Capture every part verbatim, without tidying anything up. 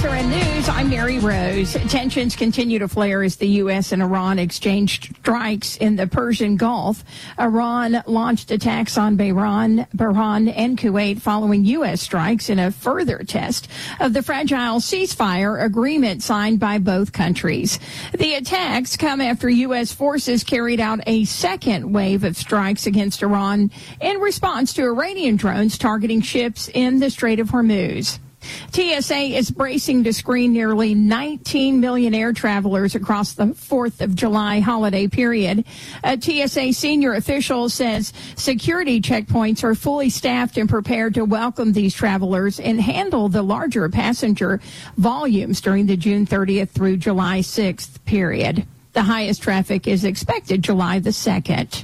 Weather and news, I'm Mary Rose. Tensions continue to flare as the U S and Iran exchanged strikes in the Persian Gulf. Iran launched attacks on Bahrain, Bahrain and Kuwait following U S strikes in a further test of the fragile ceasefire agreement signed by both countries. The attacks come after U S forces carried out a second wave of strikes against Iran in response to Iranian drones targeting ships in the Strait of Hormuz. T S A is bracing to screen nearly nineteen million air travelers across the fourth of July holiday period. A T S A senior official says security checkpoints are fully staffed and prepared to welcome these travelers and handle the larger passenger volumes during the June thirtieth through July sixth period. The highest traffic is expected July the second.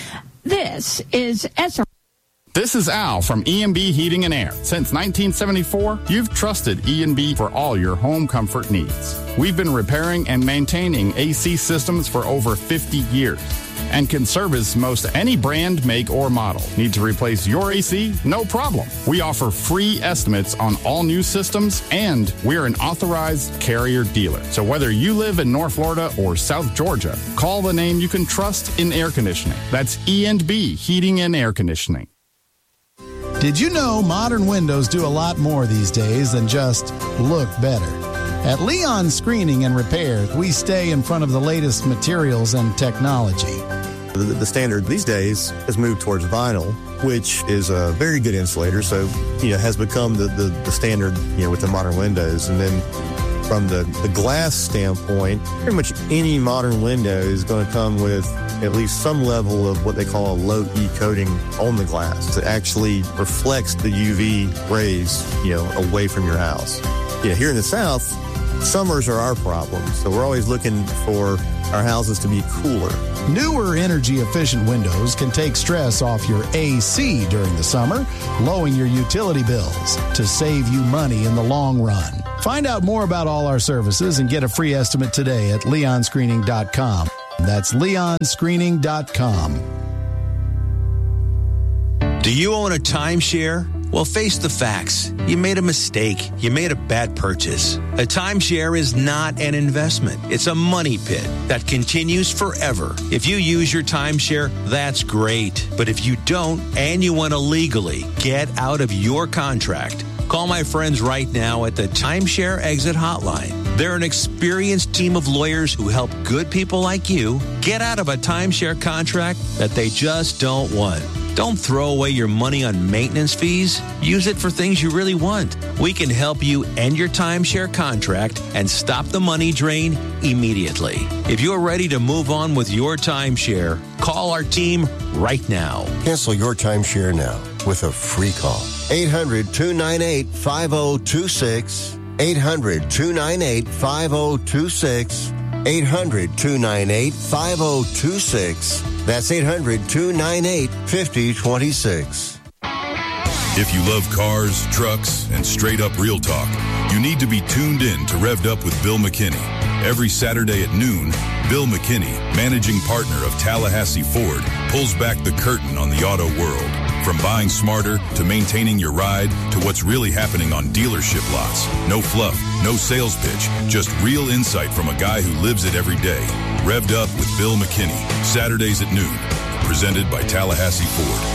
This is S R. This is Al from E and B Heating and Air. Since nineteen seventy-four, you've trusted E and B for all your home comfort needs. We've been repairing and maintaining A C systems for over fifty years and can service most any brand, make, or model. Need to replace your A C? No problem. We offer free estimates on all new systems, and we're an authorized Carrier dealer. So whether you live in North Florida or South Georgia, call the name you can trust in air conditioning. That's E and B Heating and Air Conditioning. Did you know modern windows do a lot more these days than just look better? At Leon Screening and Repair, we stay in front of the latest materials and technology. The, the standard these days has moved towards vinyl, which is a very good insulator, so you know has become the, the, the standard you know with the modern windows. And then from the, the glass standpoint, pretty much any modern window is going to come with at least some level of what they call a low E coating on the glass that actually reflects the U V rays, you know, away from your house. Yeah, here in the South, summers are our problem, so we're always looking for our houses to be cooler. Newer energy-efficient windows can take stress off your A C during the summer, lowering your utility bills to save you money in the long run. Find out more about all our services and get a free estimate today at leon screening dot com. That's leon screening dot com. Do you own a timeshare? Well, face the facts. You made a mistake. You made a bad purchase. A timeshare is not an investment. It's a money pit that continues forever. If you use your timeshare, that's great. But if you don't and you want to legally get out of your contract, call my friends right now at the Timeshare Exit Hotline. They're an experienced team of lawyers who help good people like you get out of a timeshare contract that they just don't want. Don't throw away your money on maintenance fees. Use it for things you really want. We can help you end your timeshare contract and stop the money drain immediately. If you're ready to move on with your timeshare, call our team right now. Cancel your timeshare now with a free call. eight hundred, two nine eight, five oh two six. eight hundred, two nine eight, five oh two six. eight hundred, two nine eight, five oh two six. That's eight hundred, two nine eight, five oh two six. If you love cars, trucks, and straight-up real talk, you need to be tuned in to Revved Up with Bill McKinney. Every Saturday at noon, Bill McKinney, managing partner of Tallahassee Ford, pulls back the curtain on the auto world. From buying smarter to maintaining your ride to what's really happening on dealership lots. No fluff, no sales pitch, just real insight from a guy who lives it every day. Revved Up with Bill McKinney, Saturdays at noon. Presented by Tallahassee Ford.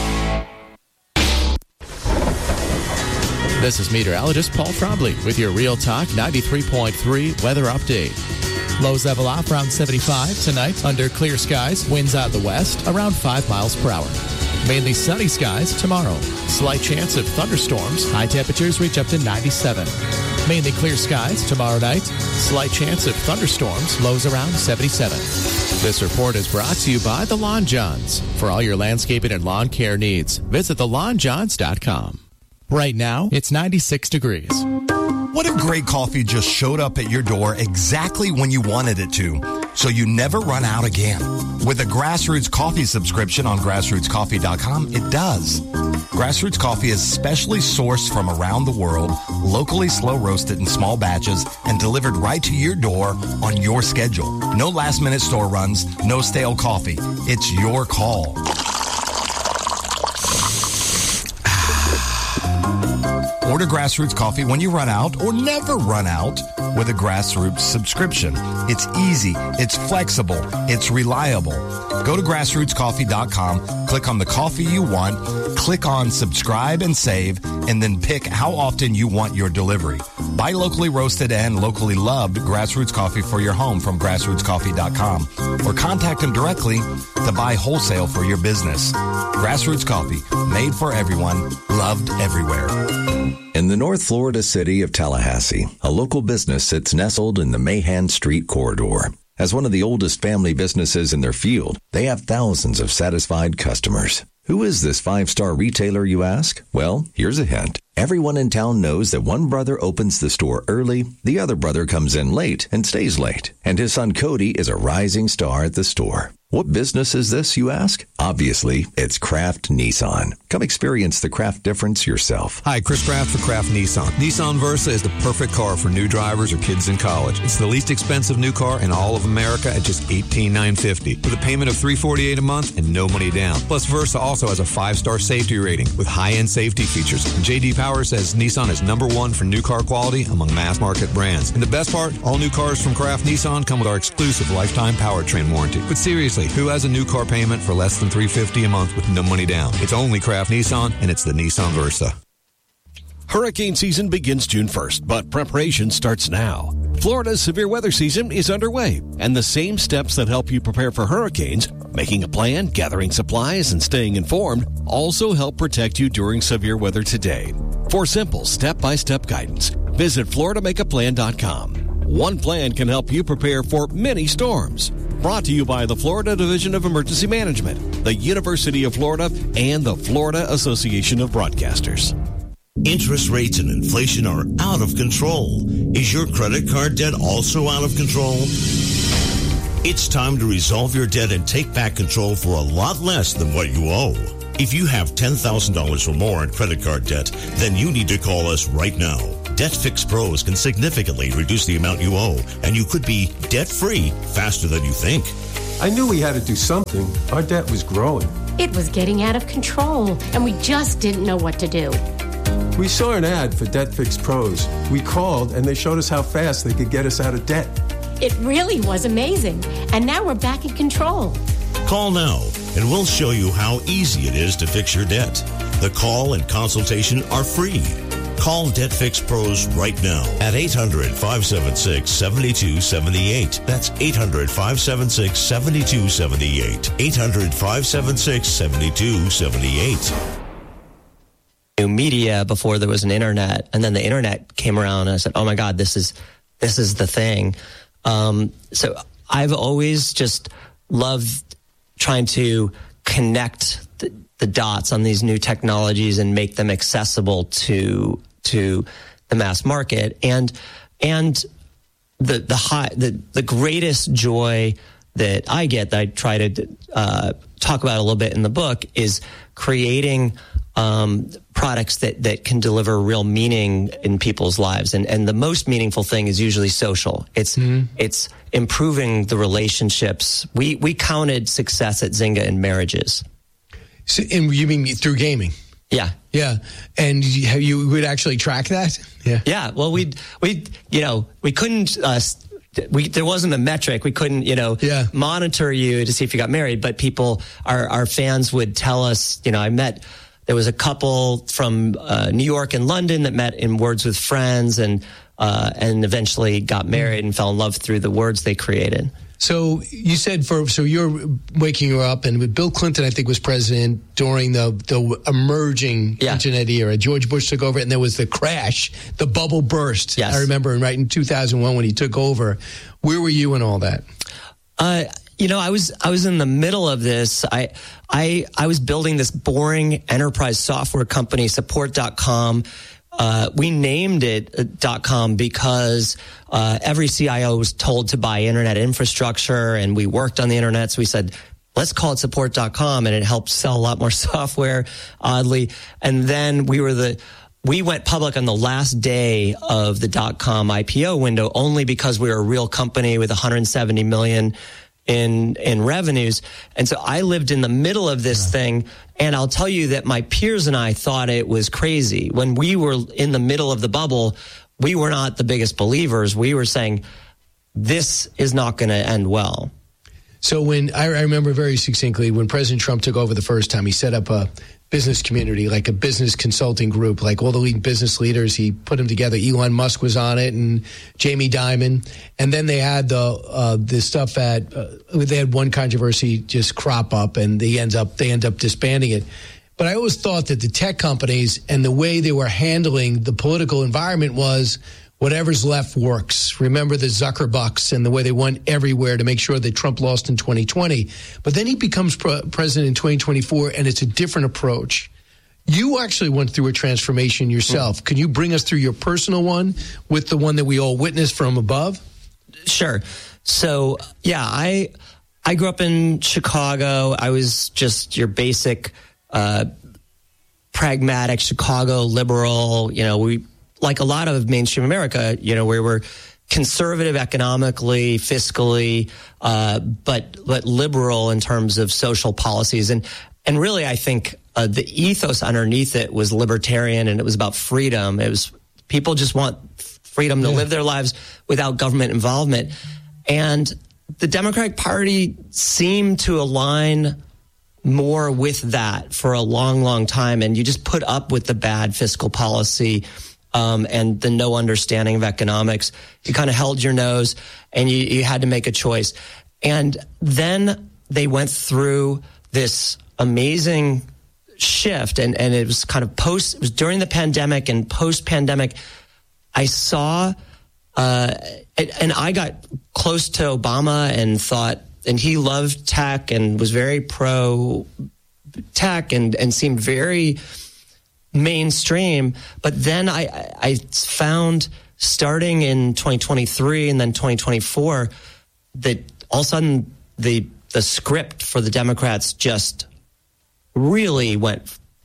This is meteorologist Paul Trombley with your Real Talk ninety-three point three weather update. Lows level off around seventy-five tonight under clear skies. Winds out of the west around five miles per hour. Mainly sunny skies tomorrow. Slight chance of thunderstorms. High temperatures reach up to ninety-seven. Mainly clear skies tomorrow night. Slight chance of thunderstorms. Lows around seventy-seven. This report is brought to you by The Lawn Johns. For all your landscaping and lawn care needs, visit the lawn johns dot com. Right now, it's ninety-six degrees. What if great coffee just showed up at your door exactly when you wanted it to, so you never run out again? With a Grassroots Coffee subscription on grassroots coffee dot com, it does. Grassroots Coffee is specially sourced from around the world, locally slow roasted in small batches, and delivered right to your door on your schedule. No last-minute store runs, no stale coffee. It's your call. Order Grassroots Coffee when you run out or never run out with a Grassroots subscription. It's easy, it's flexible, it's reliable. Go to grassroots coffee dot com, click on the coffee you want, click on subscribe and save, and then pick how often you want your delivery. Buy locally roasted and locally loved Grassroots Coffee for your home from grassroots coffee dot com or contact them directly to buy wholesale for your business. Grassroots Coffee, made for everyone, loved everywhere. In the North Florida city of Tallahassee, a local business sits nestled in the Mahan Street corridor. As one of the oldest family businesses in their field, they have thousands of satisfied customers. Who is this five-star retailer, you ask? Well, here's a hint. Everyone in town knows that one brother opens the store early, the other brother comes in late and stays late, and his son Cody is a rising star at the store. What business is this, you ask? Obviously, it's Kraft Nissan. Come experience the Kraft difference yourself. Hi, Chris Kraft for Kraft Nissan. Nissan Versa is the perfect car for new drivers or kids in college. It's the least expensive new car in all of America at just eighteen thousand nine hundred fifty dollars with a payment of three hundred forty-eight dollars a month and no money down. Plus, Versa also has a five-star safety rating with high-end safety features. And J D Power says Nissan is number one for new car quality among mass-market brands. And the best part, all new cars from Kraft Nissan come with our exclusive lifetime powertrain warranty. But seriously, who has a new car payment for less than three hundred fifty dollars a month with no money down? It's only Kraft Nissan, and it's the Nissan Versa. Hurricane season begins June first, but preparation starts now. Florida's severe weather season is underway, and the same steps that help you prepare for hurricanes, making a plan, gathering supplies, and staying informed, also help protect you during severe weather today. For simple step-by-step guidance, visit florida make a plan dot com. One plan can help you prepare for many storms. Brought to you by the Florida Division of Emergency Management, the University of Florida, and the Florida Association of Broadcasters. Interest rates and inflation are out of control. Is your credit card debt also out of control? It's time to resolve your debt and take back control for a lot less than what you owe. If you have ten thousand dollars or more in credit card debt, then you need to call us right now. Debt Fix Pros can significantly reduce the amount you owe, and you could be debt-free faster than you think. I knew we had to do something. Our debt was growing. It was getting out of control, and we just didn't know what to do. We saw an ad for Debt Fix Pros. We called, and they showed us how fast they could get us out of debt. It really was amazing, and now we're back in control. Call now, and we'll show you how easy it is to fix your debt. The call and consultation are free. Call Debt Fix Pros right now at eight hundred, five seven six, seven two seven eight. That's eight hundred, five seven six, seven two seven eight. eight hundred, five seven six, seven two seven eight. New media before there was an internet, and then the internet came around, and I said, "Oh my God, this is this is the thing." Um, so I've always just loved trying to connect the, the dots on these new technologies and make them accessible to to the mass market, and and the the high the the greatest joy that I get, that I try to uh, talk about a little bit in the book, is creating um, products that, that can deliver real meaning in people's lives. And, and the most meaningful thing is usually social. It's, mm-hmm. it's improving the relationships. We, we counted success at Zynga in marriages. So, and you mean through gaming? Yeah. Yeah. And you, you would actually track that? Yeah. Yeah. Well, we we you know, we couldn't, uh, we, there wasn't a metric. We couldn't, you know, yeah. monitor you to see if you got married, but people, our, our fans would tell us, you know, I met, there was a couple from uh, New York and London that met in Words with Friends, and uh, and eventually got married and fell in love through the words they created. So you said for so you're waking her up, and Bill Clinton, I think, was president during the the emerging yeah. internet era. George Bush took over, and there was the crash, the bubble burst. Yes. I remember right in two thousand one when he took over. Where were you in all that? Uh, you know, I was I was in the middle of this. I I I was building this boring enterprise software company, support dot com. Uh, we named it .com because uh, every C I O was told to buy internet infrastructure, and we worked on the internet. So we said, let's call it support dot com, and it helped sell a lot more software, oddly. And then we were the we went public on the last day of the .com I P O window, only because we were a real company with one hundred seventy million in in revenues. And so I lived in the middle of this thing, and I'll tell you that my peers and I thought it was crazy. When we were in the middle of the bubble, we were not the biggest believers. We were saying, this is not going to end well. So when I, I remember very succinctly when President Trump took over the first time, he set up a business community, like a business consulting group, like all the leading business leaders. He put them together. Elon Musk was on it, and Jamie Dimon. And then they had the uh, the stuff at uh, they had one controversy just crop up, and they ends up they end up disbanding it. But I always thought that the tech companies and the way they were handling the political environment was whatever's left works. Remember the Zuckerbucks and the way they went everywhere to make sure that Trump lost in twenty twenty. But then he becomes pre- president in twenty twenty-four, and it's a different approach. You actually went through a transformation yourself. Can you bring us through your personal one with the one that we all witnessed from above? Sure. So, yeah, I I grew up in Chicago. I was just your basic uh, pragmatic Chicago liberal. You know, we... like a lot of mainstream America, you know, where we're conservative economically, fiscally, uh, but but liberal in terms of social policies. And and really, I think uh, the ethos underneath it was libertarian, and it was about freedom. It was people just want freedom to yeah. live their lives without government involvement. And the Democratic Party seemed to align more with that for a long, long time. And you just put up with the bad fiscal policy Um, and the no understanding of economics. You kind of held your nose, and you, you had to make a choice. And then they went through this amazing shift, and, and it was kind of post, it was during the pandemic and post-pandemic. I saw, uh, and, and I got close to Obama and thought, and he loved tech and was very pro-tech and, and seemed very mainstream. But then I, I found starting in twenty twenty-three and then twenty twenty-four that all of a sudden the the script for the Democrats just really went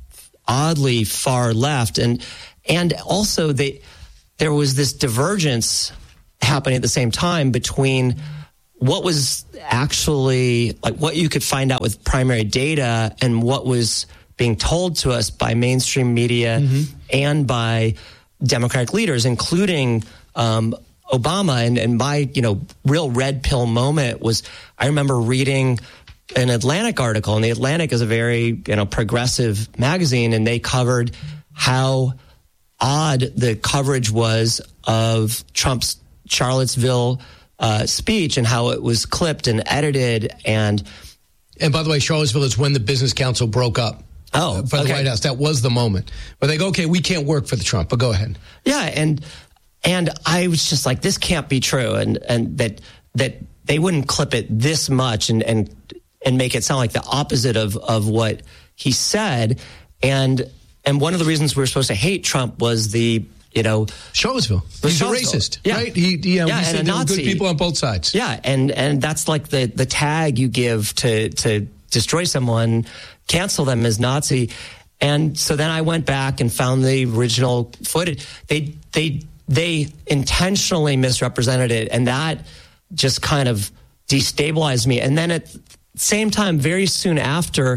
oddly far left, and and also they there was this divergence happening at the same time between what was actually like what you could find out with primary data and what was being told to us by mainstream media mm-hmm. and by Democratic leaders, including um, Obama. And, and my, you know, real red pill moment was I remember reading an Atlantic article, and the Atlantic is a very, you know, progressive magazine, and they covered how odd the coverage was of Trump's Charlottesville uh, speech and how it was clipped and edited. And and by the way, Charlottesville is when the Business Council broke up. Oh, for the okay. White House. That was the moment where they go, okay, we can't work for the Trump, but go ahead. Yeah. And, and I was just like, this can't be true. And, and that, that they wouldn't clip it this much and, and, and make it sound like the opposite of, of what he said. And, and one of the reasons we were supposed to hate Trump was the, you know, Charlottesville. He's a racist, yeah. right? He, you know, yeah, he said there were good people on both sides. Yeah. And, and that's like the, the tag you give to, to destroy someone, cancel them as Nazi. And so then I went back and found the original footage. They they they intentionally misrepresented it, and that just kind of destabilized me. And then at the same time, very soon after,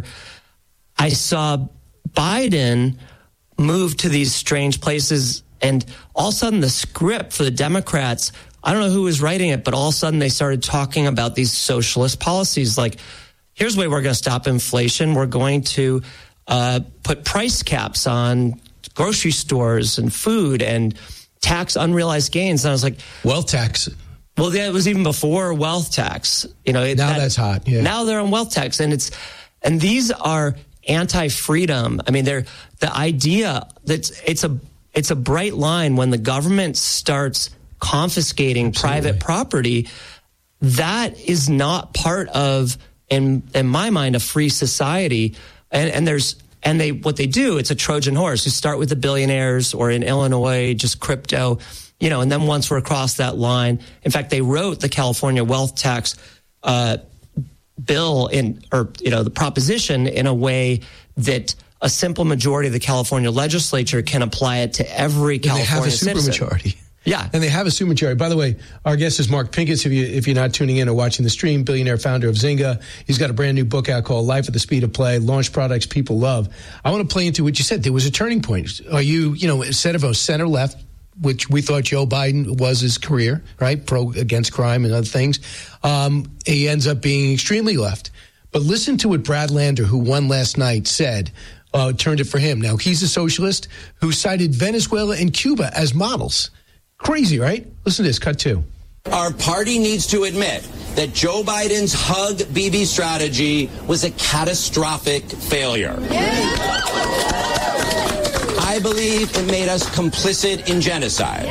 I saw Biden move to these strange places, and all of a sudden the script for the Democrats, I don't know who was writing it, but all of a sudden they started talking about these socialist policies like, here's the way we're going to stop inflation. We're going to uh, put price caps on grocery stores and food and tax unrealized gains. And I was like, wealth tax. Well, yeah, it was even before wealth tax. You know, it, now that, that's hot. Yeah. Now they're on wealth tax, and it's and these are anti-freedom. I mean, they're the idea that it's a it's a bright line when the government starts confiscating Absolutely. private property. That is not part of, in in my mind, a free society. And, and there's and they what they do, it's a Trojan horse. You start with the billionaires, or in Illinois, just crypto, you know. And then once we're across that line, in fact, they wrote the California wealth tax uh, bill in, or you know, the proposition in a way that a simple majority of the California legislature can apply it to every California citizen. They have a citizen. supermajority. Yeah. And they have a supermajority. By the way, our guest is Mark Pincus. If, you, if you're not tuning in or watching the stream, billionaire founder of Zynga. He's got a brand new book out called Life at the Speed of Play, Launch Products People Love. I want to play into what you said. There was a turning point. Are you, you know, instead of a center left, which we thought Joe Biden was his career, right? Pro against crime and other things. Um, he ends up being extremely left. But listen to what Brad Lander, who won last night, said. Uh, turned it for him. Now, he's a socialist who cited Venezuela and Cuba as models. Crazy, right? Listen to this, cut two. Our party needs to admit that Joe Biden's Hug Bibi strategy was a catastrophic failure. Yeah. I believe it made us complicit in genocide.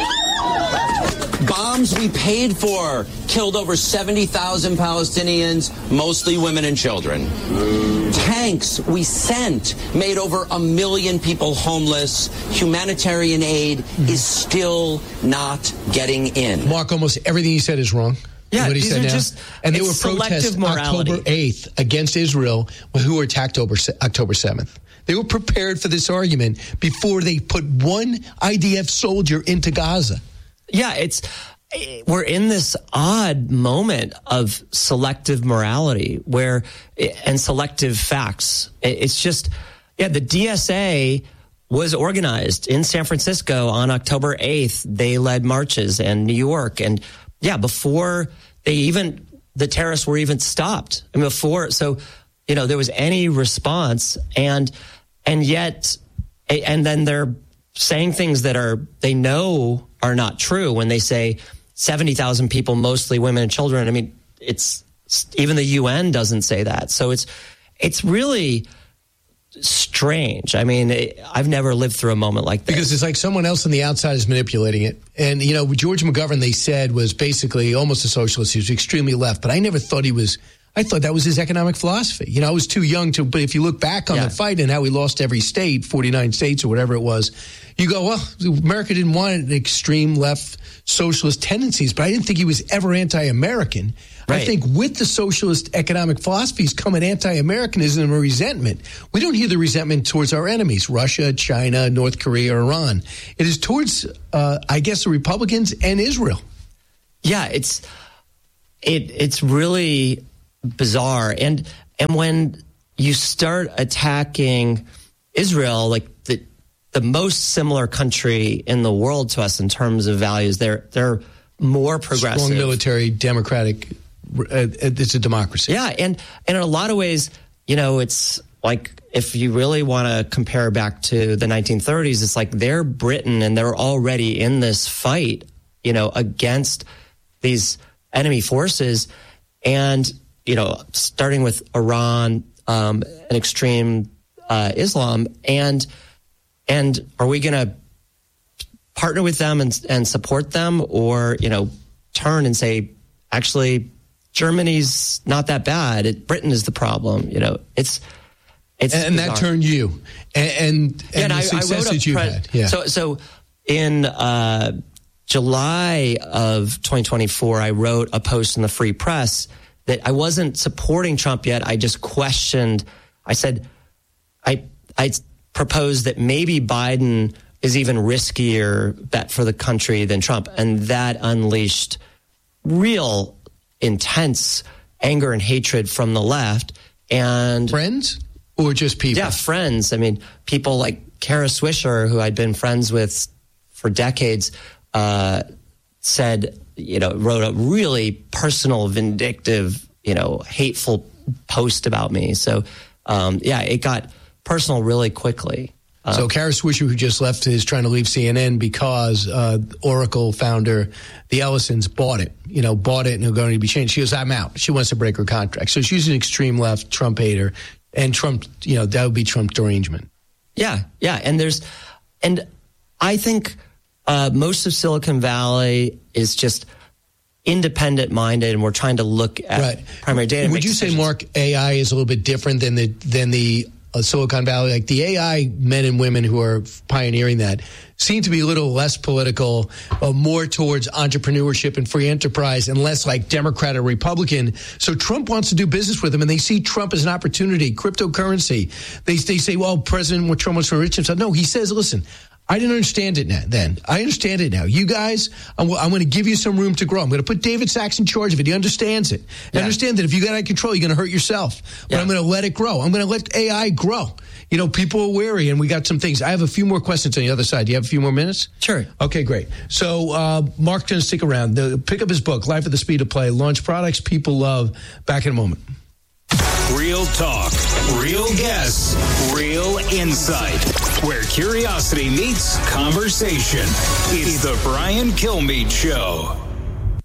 Bombs we paid for killed over seventy thousand Palestinians, mostly women and children. Tanks we sent made over a million people homeless. Humanitarian aid is still not getting in. Mark, almost everything he said is wrong. Yeah, what he these said are now. just and they were protests October eighth against Israel, who were attacked over October seventh. They were prepared for this argument before they put one I D F soldier into Gaza. Yeah, it's we're in this odd moment of selective morality where and selective facts. It's just, yeah, the D S A was organized in San Francisco on October eighth. They led marches in New York. And yeah, before they even, the terrorists were even stopped. I mean, before, so, you know, there was any response and, and yet, and then they're saying things that are, they know are not true when they say seventy thousand people, mostly women and children. I mean, it's, even the U N doesn't say that. So it's, it's really strange. I mean, it, I've never lived through a moment like this. Because it's like someone else on the outside is manipulating it. And, you know, George McGovern, they said, was basically almost a socialist. He was extremely left, but I never thought he was, I thought that was his economic philosophy. You know, I was too young to, but if you look back on yeah. the fight and how he lost every state, forty-nine states or whatever it was, you go, well, America didn't want an extreme left socialist tendencies, but I didn't think he was ever anti-American. Right. I think with the socialist economic philosophies come an anti-Americanism and a resentment. We don't hear the resentment towards our enemies, Russia, China, North Korea, Iran. It is towards, uh, I guess, the Republicans and Israel. Yeah, it's it it's really bizarre. And and when you start attacking Israel, like the the most similar country in the world to us in terms of values, they're they're more progressive. Strong military, democratic. Uh, it's a democracy. Yeah, and, and in a lot of ways, you know, it's like if you really want to compare back to the nineteen thirties, it's like they're Britain and they're already in this fight, you know, against these enemy forces. And, you know, starting with Iran um, and extreme uh, Islam. And and are we going to partner with them and, and support them or, you know, turn and say, actually, Germany's not that bad. It, Britain is the problem. You know, it's it's and, and that turned you and and, yeah, and the I, success I wrote that you pre- had. Yeah. So so in uh, July of twenty twenty-four, I wrote a post in the Free Press that I wasn't supporting Trump yet. I just questioned. I said I I proposed that maybe Biden is even riskier bet for the country than Trump, and that unleashed real intense anger and hatred from the left. And friends or just people? Yeah, friends. I mean, people like Kara Swisher, who I'd been friends with for decades, uh, said, you know, wrote a really personal, vindictive, you know, hateful post about me. So, um, yeah, it got personal really quickly. So Kara Swisher, who just left, is trying to leave C N N because uh, Oracle founder, the Ellisons, bought it. You know, bought it and are going to be changed. She goes, I'm out. She wants to break her contract. So she's an extreme left Trump hater, and Trump, you know, that would be Trump derangement. Yeah, yeah, and there's, and I think uh, most of Silicon Valley is just independent minded, and we're trying to look at right. primary data. Would you decisions. say, Mark, A I is a little bit different than the than the Uh, Silicon Valley, like the A I men and women who are pioneering that seem to be a little less political, uh, more towards entrepreneurship and free enterprise and less like Democrat or Republican. So Trump wants to do business with them and they see Trump as an opportunity, cryptocurrency. They, they say, well, President Trump wants to enrich himself. No, he says, listen, I didn't understand it now, then. I understand it now. You guys, I'm, I'm going to give you some room to grow. I'm going to put David Sachs in charge of it. He understands it. Yeah. I understand that if you get out of control, you're going to hurt yourself. But yeah. I'm going to let it grow. I'm going to let A I grow. You know, people are wary, and we got some things. I have a few more questions on the other side. Do you have a few more minutes? Sure. Okay, great. So uh, Mark's going to stick around. The, pick up his book, Life at the Speed of Play, Launch Products People Love. Back in a moment. Real talk, real guests, real insight. Where curiosity meets conversation. It's the Brian Kilmeade Show.